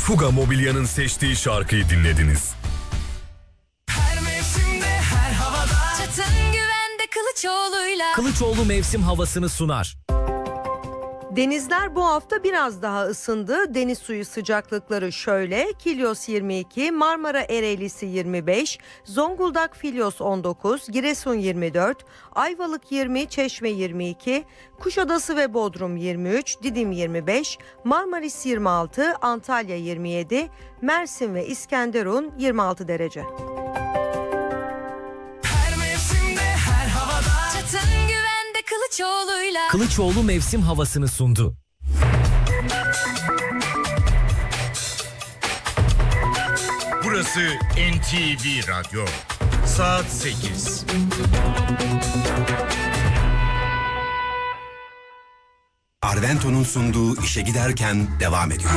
Fuga Mobilya'nın seçtiği şarkıyı dinlediniz. Her mevsimde, her havada. Çatın güvende Kılıçoğlu'yla. Kılıçoğlu mevsim havasını sunar. Denizler bu hafta biraz daha ısındı. Deniz suyu sıcaklıkları şöyle: Kilyos 22, Marmara Ereğlisi 25, Zonguldak Filyos 19, Giresun 24, Ayvalık 20, Çeşme 22, Kuşadası ve Bodrum 23, Didim 25, Marmaris 26, Antalya 27, Mersin ve İskenderun 26 derece. Her mevsimde, her havada. Çatın güvende Kılıçoğlu'yla. Kılıçoğlu mevsim havasını sundu. Burası NTV Radyo. Saat 8. Arvento'nun sunduğu işe giderken devam ediyor.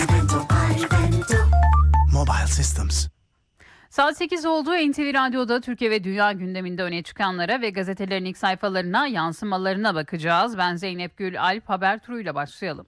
Mobile Systems. Saat 8 oldu. NTV Radyo'da Türkiye ve dünya gündeminde öne çıkanlara ve gazetelerin ilk sayfalarına, yansımalarına bakacağız. Ben Zeynep Gül Alp, haber turuyla başlayalım.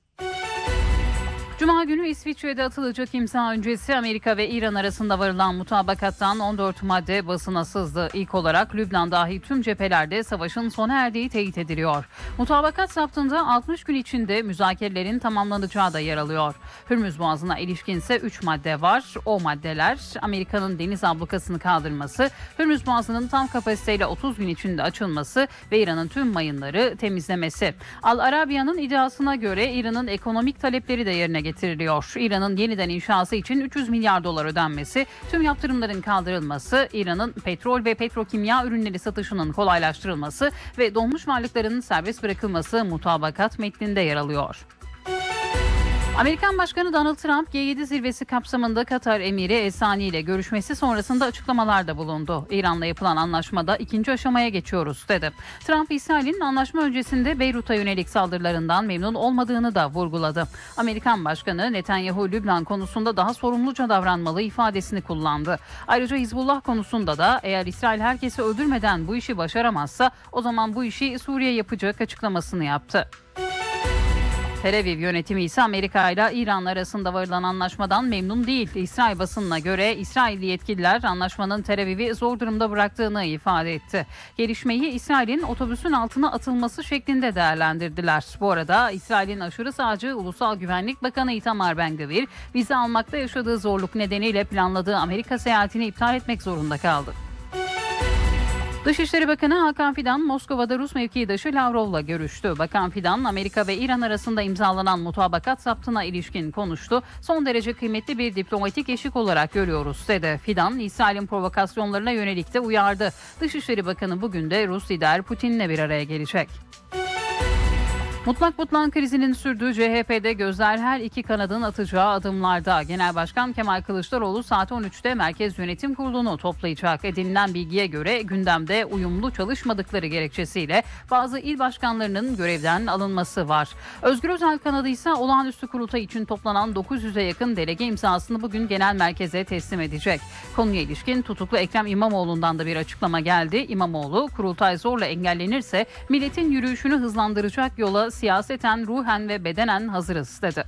Cuma günü İsviçre'de atılacak imza öncesi Amerika ve İran arasında varılan mutabakattan 14 madde basına sızdı. İlk olarak Lübnan dahil tüm cephelerde savaşın sona erdiği teyit ediliyor. Mutabakat saptığında 60 gün içinde müzakerelerin tamamlanacağı da yer alıyor. Hürmüz Boğazı'na ilişkinse 3 madde var. O maddeler Amerika'nın deniz ablukasını kaldırması, Hürmüz Boğazı'nın tam kapasiteyle 30 gün içinde açılması ve İran'ın tüm mayınları temizlemesi. Al Arabiya'nın iddiasına göre İran'ın ekonomik talepleri de yerine getiriliyor. İran'ın yeniden inşası için 300 milyar dolar ödenmesi, tüm yaptırımların kaldırılması, İran'ın petrol ve petrokimya ürünleri satışının kolaylaştırılması ve donmuş varlıklarının serbest bırakılması mutabakat metninde yer alıyor. Amerikan Başkanı Donald Trump, G7 zirvesi kapsamında Katar Emiri El Sani ile görüşmesi sonrasında açıklamalarda bulundu. İran'la yapılan anlaşmada ikinci aşamaya geçiyoruz dedi. Trump, İsrail'in anlaşma öncesinde Beyrut'a yönelik saldırılarından memnun olmadığını da vurguladı. Amerikan Başkanı Netanyahu, Lübnan konusunda daha sorumluca davranmalı ifadesini kullandı. Ayrıca Hizbullah konusunda da eğer İsrail herkesi öldürmeden bu işi başaramazsa o zaman bu işi Suriye yapacak açıklamasını yaptı. Tel Aviv yönetimi ise Amerika ile İran arasında varılan anlaşmadan memnun değil. İsrail basınına göre İsrailli yetkililer anlaşmanın Tel Aviv'i zor durumda bıraktığını ifade etti. Gelişmeyi İsrail'in otobüsün altına atılması şeklinde değerlendirdiler. Bu arada İsrail'in aşırı sağcı Ulusal Güvenlik Bakanı Itamar Ben-Gvir, vize almakta yaşadığı zorluk nedeniyle planladığı Amerika seyahatini iptal etmek zorunda kaldı. Dışişleri Bakanı Hakan Fidan, Moskova'da Rus mevkidaşı Lavrov'la görüştü. Bakan Fidan, Amerika ve İran arasında imzalanan mutabakat zaptına ilişkin konuştu. Son derece kıymetli bir diplomatik eşik olarak görüyoruz dedi. Fidan, İsrail'in provokasyonlarına yönelik de uyardı. Dışişleri Bakanı bugün de Rus lider Putin'le bir araya gelecek. Mutlak butlan krizinin sürdüğü CHP'de gözler her iki kanadın atacağı adımlarda. Genel Başkan Kemal Kılıçdaroğlu saat 13'te Merkez Yönetim Kurulu'nu toplayacak. Edinilen bilgiye göre gündemde uyumlu çalışmadıkları gerekçesiyle bazı il başkanlarının görevden alınması var. Özgür Özel kanadı ise olağanüstü kurultay için toplanan 900'e yakın delege imzasını bugün genel merkeze teslim edecek. Konuya ilişkin tutuklu Ekrem İmamoğlu'ndan da bir açıklama geldi. İmamoğlu, kurultay zorla engellenirse milletin yürüyüşünü hızlandıracak yola siyaseten, ruhen ve bedenen hazırız dedi.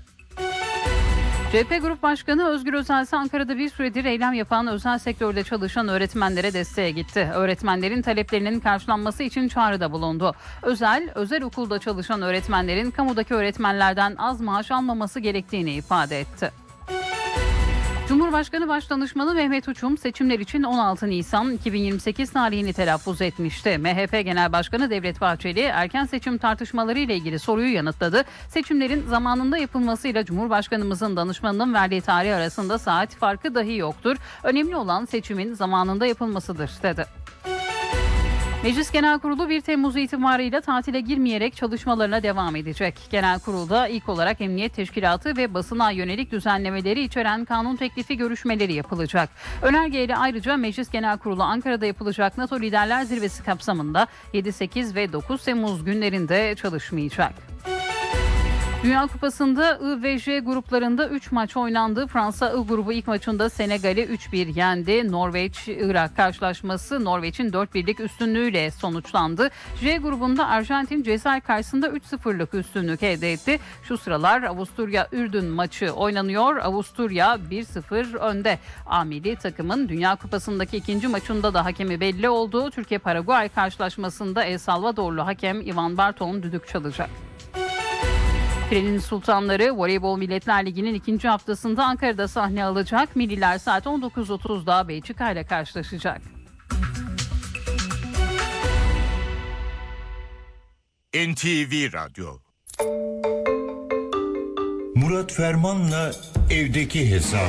CHP Grup Başkanı Özgür Özel ise Ankara'da bir süredir eylem yapan özel sektörde çalışan öğretmenlere desteğe gitti. Öğretmenlerin taleplerinin karşılanması için çağrıda bulundu. Özel okulda çalışan öğretmenlerin kamudaki öğretmenlerden az maaş almaması gerektiğini ifade etti. Cumhurbaşkanı Başdanışmanı Mehmet Uçum seçimler için 16 Nisan 2028 tarihini telaffuz etmişti. MHP Genel Başkanı Devlet Bahçeli erken seçim tartışmaları ile ilgili soruyu yanıtladı. Seçimlerin zamanında yapılmasıyla Cumhurbaşkanımızın danışmanının verdiği tarih arasında saat farkı dahi yoktur. Önemli olan seçimin zamanında yapılmasıdır dedi. Meclis Genel Kurulu 1 Temmuz itibarıyla tatile girmeyerek çalışmalarına devam edecek. Genel Kurul'da ilk olarak Emniyet Teşkilatı ve basına yönelik düzenlemeleri içeren kanun teklifi görüşmeleri yapılacak. Önergeyle ayrıca Meclis Genel Kurulu Ankara'da yapılacak NATO Liderler Zirvesi kapsamında 7, 8 ve 9 Temmuz günlerinde çalışmayacak. Dünya Kupası'nda I ve J gruplarında 3 maç oynandı. Fransa I grubu ilk maçında Senegal'i 3-1 yendi. Norveç-Irak karşılaşması Norveç'in 4-1'lik üstünlüğüyle sonuçlandı. J grubunda Arjantin Cezayir karşısında 3-0'lık üstünlük elde etti. Şu sıralar Avusturya-Ürdün maçı oynanıyor. Avusturya 1-0 önde. A milli takımın Dünya Kupası'ndaki ikinci maçında da hakemi belli oldu. Türkiye-Paraguay karşılaşmasında El Salvadorlu hakem Ivan Barton düdük çalacak. Filenin Sultanları Voleybol Milletler Ligi'nin ikinci haftasında Ankara'da sahne alacak. Milliler saat 19.30'da Belçika ile karşılaşacak. NTV Radyo. Murat Ferman'la evdeki hesap.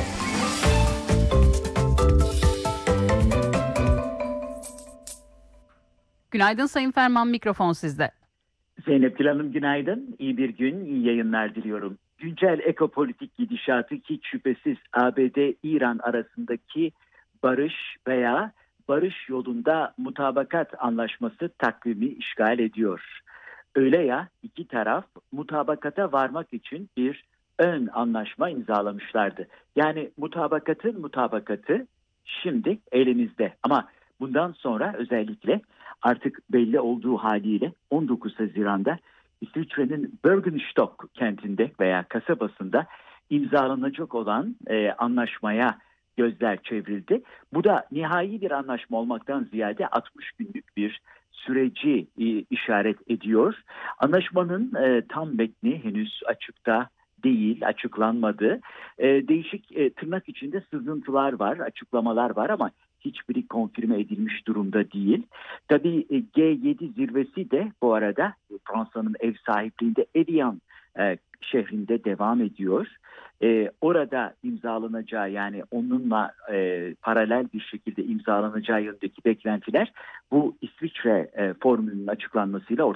Günaydın Sayın Ferman, mikrofon sizde. Zeynep Gül Hanım günaydın. İyi bir gün, iyi yayınlar diliyorum. Güncel ekopolitik gidişatı hiç şüphesiz ABD-İran arasındaki barış veya barış yolunda mutabakat anlaşması takvimi işgal ediyor. Öyle ya iki taraf mutabakata varmak için bir ön anlaşma imzalamışlardı. Yani mutabakatı şimdi elimizde ama bundan sonra özellikle artık belli olduğu haliyle 19 Haziran'da İsviçre'nin Bergenstock kentinde veya kasabasında imzalanacak olan anlaşmaya gözler çevrildi. Bu da nihai bir anlaşma olmaktan ziyade 60 günlük bir süreci işaret ediyor. Anlaşmanın tam metni henüz açıkta değil, açıklanmadı. Değişik tırnak içinde sızıntılar var, açıklamalar var ama hiçbiri konfirme edilmiş durumda değil. Tabii G7 zirvesi de bu arada Fransa'nın ev sahipliğinde Evian şehrinde devam ediyor. Orada imzalanacağı yani onunla paralel bir şekilde imzalanacağı yönündeki beklentiler bu İsviçre formülünün açıklanmasıyla